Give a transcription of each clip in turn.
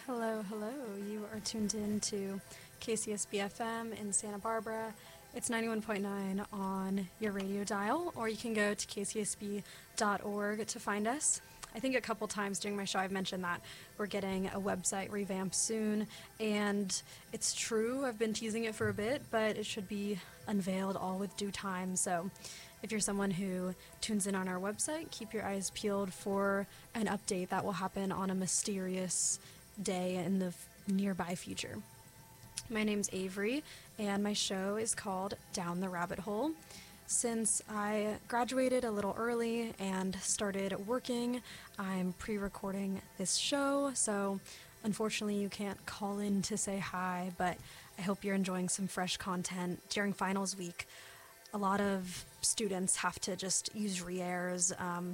Hello, hello. You are tuned in to KCSB FM in Santa Barbara. It's 91.9 on your radio dial, or you can go to kcsb.org to find us. I think a couple times during my show I've mentioned that we're getting a website revamp soon, and it's true, I've been teasing it for a bit, but it should be unveiled all with due time. So if you're someone who tunes in on our website, keep your eyes peeled for an update that will happen on a mysterious day in the nearby future. My name's Avery, and my show is called Down the Rabbit Hole. Since I graduated a little early and started working, I'm pre-recording this show, so unfortunately you can't call in to say hi, but I hope you're enjoying some fresh content during finals week. A lot of students have to just use re-airs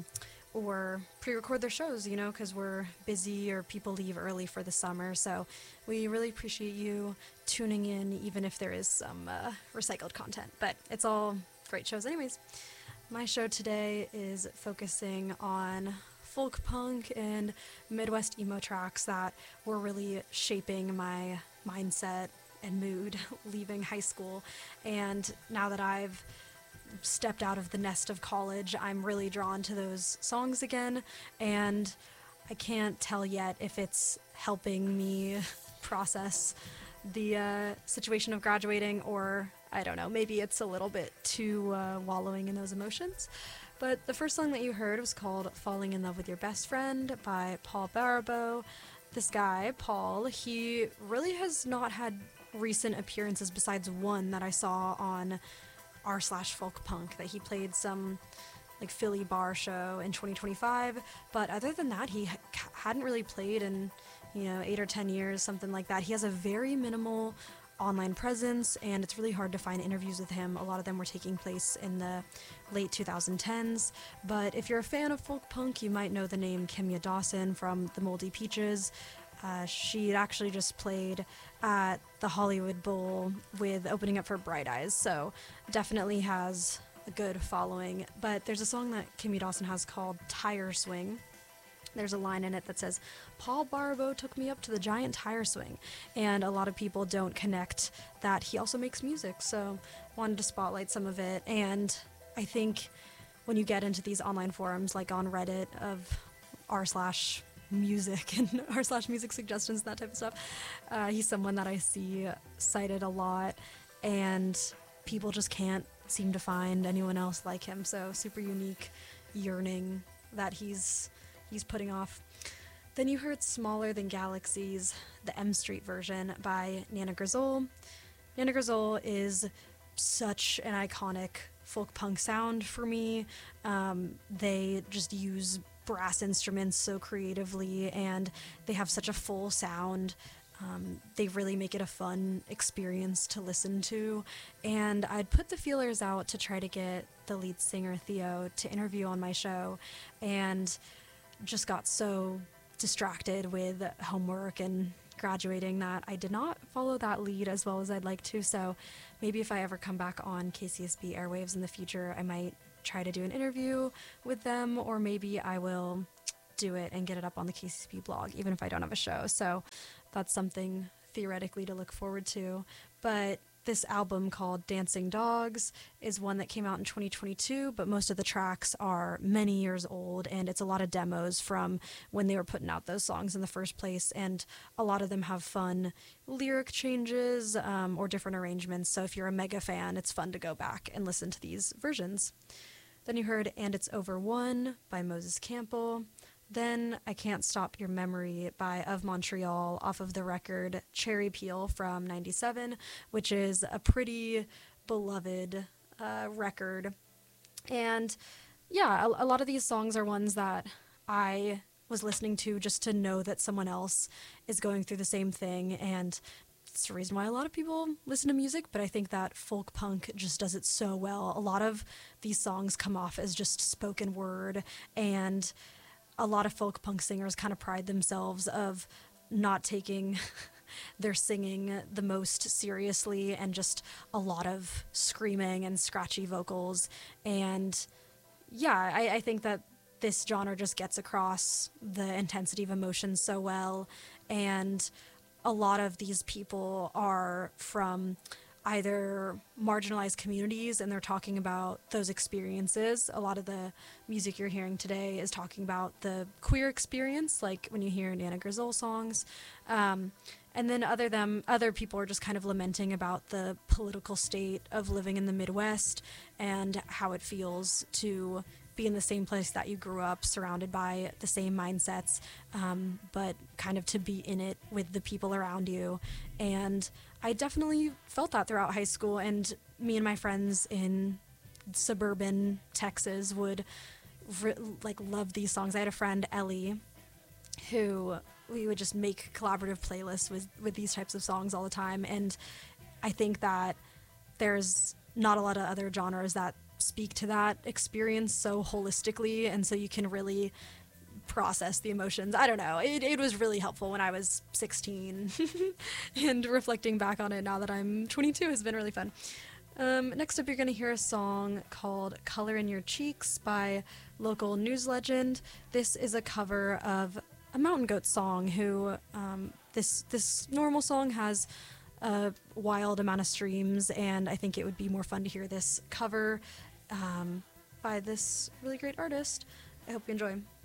or pre-record their shows, because we're busy or people leave early for the summer. So we really appreciate you tuning in, even if there is some recycled content. But it's all great shows anyways. My show today is focusing on folk punk and Midwest emo tracks that were really shaping my mindset and mood leaving high school. And now that I've stepped out of the nest of college, I'm really drawn to those songs again, and I can't tell yet if it's helping me process the situation of graduating, or I don't know, maybe it's a little bit too wallowing in those emotions. But the first song that you heard was called Falling in Love with Your Best Friend by Paul Barabeau. This guy, Paul, he really has not had recent appearances besides one that I saw on r/folk punk, that he played some like Philly bar show in 2025, but other than that he hadn't really played in 8 or 10 years, something like that. He has a very minimal online presence, and it's really hard to find interviews with him. A lot of them were taking place in the late 2010s, but if you're a fan of folk punk, you might know the name Kimya Dawson from the Moldy Peaches. She actually just played at the Hollywood Bowl with opening up for Bright Eyes, so definitely has a good following. But there's a song that Kimmy Dawson has called Tire Swing. There's a line in it that says, "Paul Barabeau took me up to the giant tire swing," and a lot of people don't connect that he also makes music, so wanted to spotlight some of it. And I think when you get into these online forums like on Reddit of r/music and r/music suggestions, that type of stuff, he's someone that I see cited a lot, and people just can't seem to find anyone else like him. So super unique yearning that he's putting off. Then you heard Smaller Than Galaxies, the M Street version by Nana Grizzle. Nana Grizzle is such an iconic folk punk sound for me. They just use brass instruments so creatively, and they have such a full sound. They really make it a fun experience to listen to, and I'd put the feelers out to try to get the lead singer Theo to interview on my show, and just got so distracted with homework and graduating that I did not follow that lead as well as I'd like to. So maybe if I ever come back on KCSB airwaves in the future, I might try to do an interview with them, or maybe I will do it and get it up on the KCSB blog, even if I don't have a show. So that's something theoretically to look forward to. But this album called Dancing Dogs is one that came out in 2022, but most of the tracks are many years old, and it's a lot of demos from when they were putting out those songs in the first place, and a lot of them have fun lyric changes or different arrangements. So if you're a mega fan, it's fun to go back and listen to these versions. Then you heard And It's Over One by Moses Campbell. Then I Can't Stop Your Memory by Of Montreal off of the record Cherry Peel from 97, which is a pretty beloved record. And yeah, a lot of these songs are ones that I was listening to just to know that someone else is going through the same thing, and it's the reason why a lot of people listen to music, but I think that folk punk just does it so well. A lot of these songs come off as just spoken word, and a lot of folk punk singers kind of pride themselves of not taking their singing the most seriously, and just a lot of screaming and scratchy vocals. And yeah, I think that this genre just gets across the intensity of emotions so well. And a lot of these people are from either marginalized communities, and they're talking about those experiences. A lot of the music you're hearing today is talking about the queer experience, like when you hear Nana Grizzle songs. And then other people are just kind of lamenting about the political state of living in the Midwest and how it feels to be in the same place that you grew up, surrounded by the same mindsets, but kind of to be in it with the people around you. And I definitely felt that throughout high school, and me and my friends in suburban Texas would love these songs. I had a friend, Ellie, who we would just make collaborative playlists with these types of songs all the time. And I think that there's not a lot of other genres that speak to that experience so holistically, and so you can really process the emotions. I don't know. It was really helpful when I was 16, and reflecting back on it now that I'm 22 has been really fun. Next up, you're going to hear a song called Color in Your Cheeks by local news legend. This is a cover of a Mountain Goat song who, this normal song has a wild amount of streams, and I think it would be more fun to hear this cover by this really great artist. I hope you enjoy.